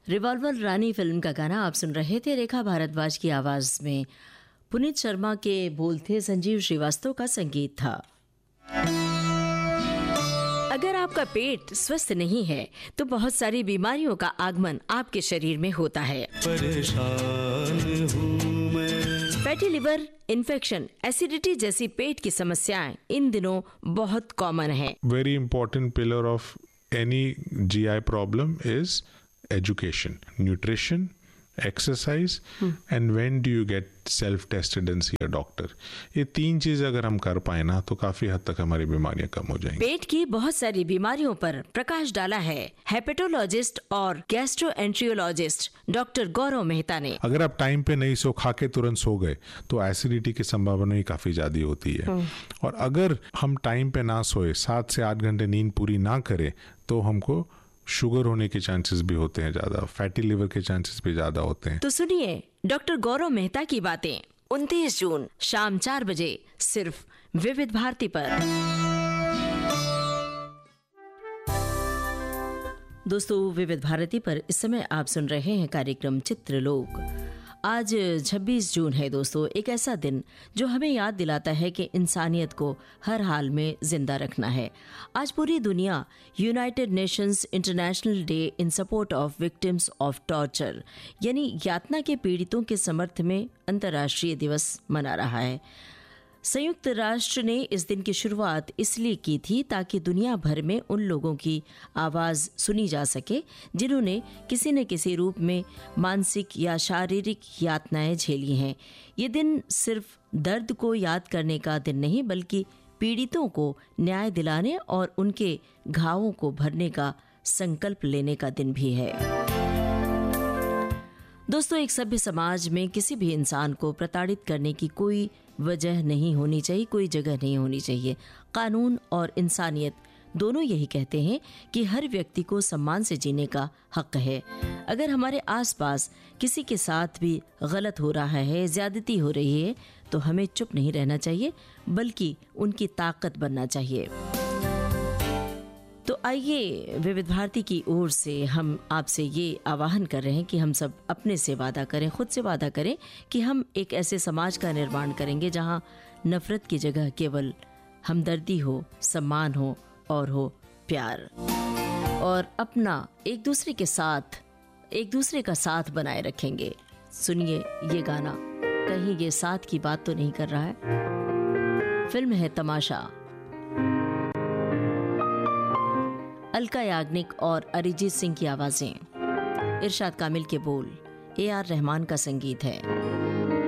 Revolver रानी film का गाना आप सुन रहे थे। रेखा भारद्वाज की आवाज में पुनीत शर्मा के बोल थे, संजीव श्रीवास्तव का संगीत था। अगर आपका पेट स्वस्थ नहीं है तो बहुत सारी बीमारियों का आगमन आपके शरीर में होता है। परेशान हूँ मैं। फैटी लिवर, इन्फेक्शन, एसिडिटी जैसी पेट की समस्याएं इन दिनों बहुत कॉमन है। Very important pillar of any GI problem is education, nutrition, exercise, and when do you get self-tested and see a doctor. ये 3 चीज अगर हम कर पाए ना तो काफी हद तक हमारी बीमारियां कम हो जाएंगी। पेट की बहुत सारी बीमारियों पर प्रकाश डाला है हेपेटोलॉजिस्ट और गैस्ट्रोएंट्रियोलॉजिस्ट डॉक्टर गौरव मेहता ने। अगर आप टाइम पे नहीं सो, खा के तुरंत सो गए तो एसिडिटी की संभावना ही काफी ज्यादा होती है। और अगर हम टाइम पे ना सोए, 7 से 8 घंटे नींद पूरी ना करें तो हमको शुगर होने के चांसेस भी होते हैं ज्यादा, फैटी लिवर के चांसेस भी ज्यादा होते हैं। तो सुनिए डॉक्टर गौरव मेहता की बातें 29 जून शाम 4 बजे सिर्फ विविध भारती पर। दोस्तों, विविध भारती पर इस समय आप सुन रहे हैं कार्यक्रम चित्रलोक। आज 26 जून है दोस्तों, एक ऐसा दिन जो हमें याद दिलाता है कि इंसानियत को हर हाल में जिंदा रखना है। आज पूरी दुनिया United Nations international day in support of victims of torture यानी यातना के पीड़ितों के समर्थ में अंतर्राष्ट्रीय दिवस मना रहा है। संयुक्त राष्ट्र ने इस दिन की शुरुआत इसलिए की थी ताकि दुनिया भर में उन लोगों की आवाज़ सुनी जा सके जिन्होंने किसी न किसी रूप में मानसिक या शारीरिक यातनाएं झेली हैं। ये दिन सिर्फ दर्द को याद करने का दिन नहीं बल्कि पीड़ितों को न्याय दिलाने और उनके घावों को भरने का संकल्प लेने का दिन भी है। दोस्तों, एक सभ्य समाज में किसी भी इंसान को प्रताड़ित करने की कोई वजह नहीं होनी चाहिए, कोई जगह नहीं होनी चाहिए। कानून और इंसानियत दोनों यही कहते हैं कि हर व्यक्ति को सम्मान से जीने का हक है। अगर हमारे आसपास किसी के साथ भी गलत हो रहा है, ज्यादती हो रही है, तो हमें चुप नहीं रहना चाहिए बल्कि उनकी ताकत बनना चाहिए। तो आइए, विविध भारती की ओर से हम आपसे ये आह्वान कर रहे हैं कि हम सब अपने से वादा करें, खुद से वादा करें कि हम एक ऐसे समाज का निर्माण करेंगे जहां नफरत की जगह केवल हमदर्दी हो, सम्मान हो और हो प्यार। और अपना एक दूसरे का साथ बनाए रखेंगे। सुनिए ये गाना, कहीं ये साथ की बात तो नहीं कर रहा है। फिल्म है तमाशा। अलका याग्निक और अरिजीत सिंह की आवाजें, इरशाद कामिल के बोल, AR रहमान का संगीत है।